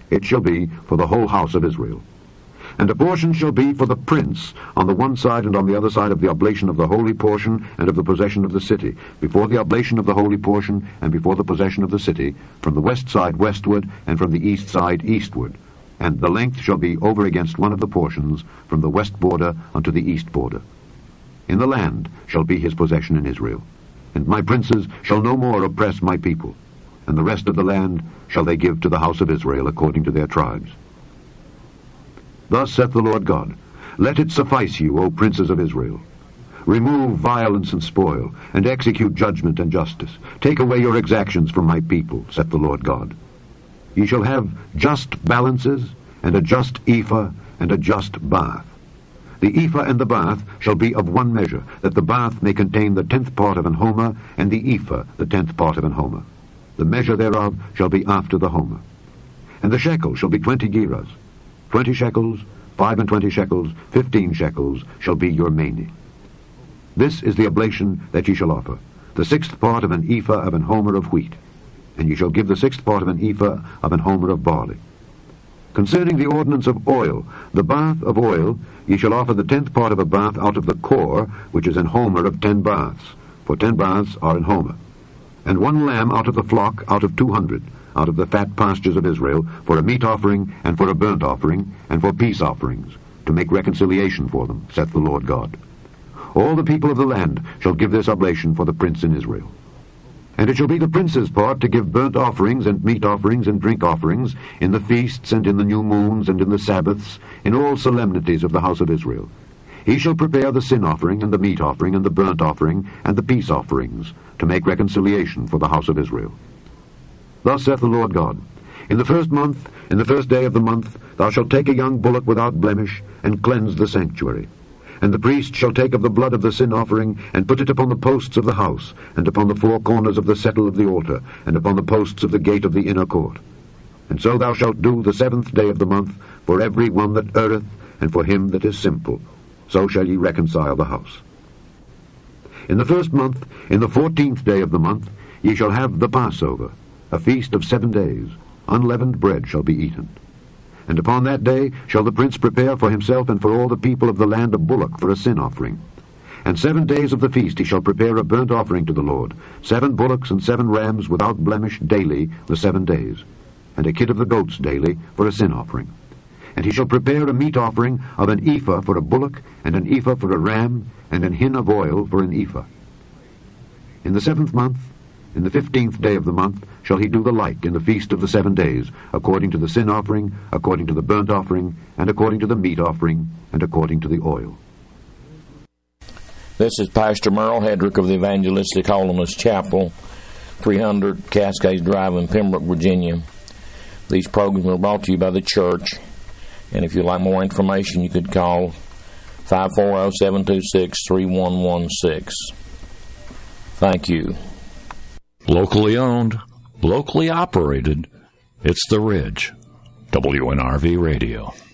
it shall be for the whole house of Israel. And a portion shall be for the prince on the one side and on the other side of the oblation of the holy portion and of the possession of the city, before the oblation of the holy portion and before the possession of the city, from the west side westward and from the east side eastward. And the length shall be over against one of the portions, from the west border unto the east border. In the land shall be his possession in Israel. And my princes shall no more oppress my people, and the rest of the land shall they give to the house of Israel according to their tribes. Thus saith the Lord God, Let it suffice you, O princes of Israel. Remove violence and spoil, and execute judgment and justice. Take away your exactions from my people, saith the Lord God. Ye shall have just balances, and a just ephah, and a just bath. The ephah and the bath shall be of one measure, that the bath may contain the 10th part of an homer, and the ephah the 10th part of an homer. The measure thereof shall be after the homer. And the shekel shall be 20 gerahs. 20 shekels, 25 shekels, 15 shekels shall be your mani. This is the oblation that ye shall offer, the 6th part of an ephah of an homer of wheat, and ye shall give the 6th part of an ephah of an homer of barley. Concerning the ordinance of oil, the bath of oil, ye shall offer the 10th part of a bath out of the core, which is an homer of 10 baths, for 10 baths are an homer. And 1 lamb out of the flock out of 200, out of the fat pastures of Israel, for a meat offering, and for a burnt offering, and for peace offerings, to make reconciliation for them, saith the Lord God. All the people of the land shall give this oblation for the prince in Israel. And it shall be the prince's part to give burnt offerings, and meat offerings, and drink offerings, in the feasts, and in the new moons, and in the Sabbaths, in all solemnities of the house of Israel. He shall prepare the sin offering, and the meat offering, and the burnt offering, and the peace offerings, to make reconciliation for the house of Israel. Thus saith the Lord God, In the first month, in the first day of the month, thou shalt take a young bullock without blemish, and cleanse the sanctuary. And the priest shall take of the blood of the sin offering, and put it upon the posts of the house, and upon the 4 corners of the settle of the altar, and upon the posts of the gate of the inner court. And so thou shalt do the 7th day of the month, for every one that erreth, and for him that is simple. So shall ye reconcile the house. In the first month, in the 14th day of the month, ye shall have the Passover, a feast of 7 days. Unleavened bread shall be eaten. And upon that day shall the prince prepare for himself and for all the people of the land a bullock for a sin offering. And 7 days of the feast he shall prepare a burnt offering to the Lord, 7 bullocks and 7 rams without blemish daily the 7 days, and a kid of the goats daily for a sin offering. And he shall prepare a meat offering of an ephah for a bullock, and an ephah for a ram, and an hin of oil for an ephah. In the 7th month, in the 15th day of the month, shall he do the like in the feast of the 7 days, according to the sin offering, according to the burnt offering, and according to the meat offering, and according to the oil. This is Pastor Merle Hedrick of the Evangelistic Holiness Chapel, 300 Cascades Drive in Pembroke, Virginia. These programs are brought to you by the church, and if you'd like more information, you could call 540-726-3116. Thank you. Locally owned, locally operated, it's The Ridge. WNRV Radio.